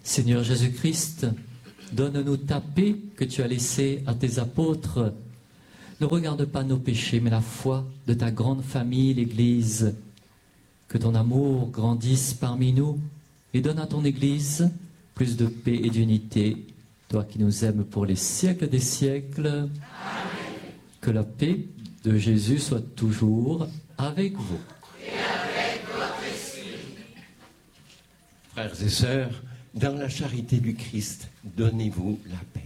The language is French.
Seigneur Jésus-Christ, donne-nous ta paix que tu as laissée à tes apôtres. Ne regarde pas nos péchés, mais la foi de ta grande famille, l'Église. Que ton amour grandisse parmi nous et donne à ton Église plus de paix et d'unité. Toi qui nous aimes pour les siècles des siècles. Amen. Que la paix de Jésus soit toujours avec vous. Et avec votre esprit. Frères et sœurs, dans la charité du Christ, donnez-vous la paix.